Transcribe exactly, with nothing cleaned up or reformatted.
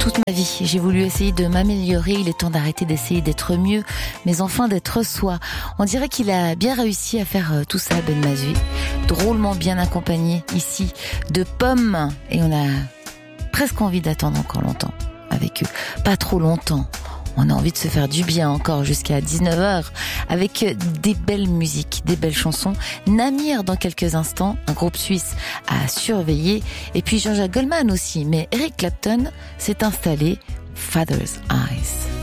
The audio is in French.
Toute ma vie, j'ai voulu essayer de m'améliorer. Il est temps d'arrêter d'essayer d'être mieux, mais enfin d'être soi. On dirait qu'il a bien réussi à faire tout ça, Ben Mazui. Drôlement bien accompagné ici de Pommes. Et on a presque envie d'attendre encore longtemps avec eux. Pas trop longtemps. On a envie de se faire du bien encore jusqu'à dix-neuf heures avec des belles musiques, des belles chansons. Namir dans quelques instants, un groupe suisse à surveiller. Et puis Jean-Jacques Goldman aussi. Mais Eric Clapton s'est installé. Father's Eyes.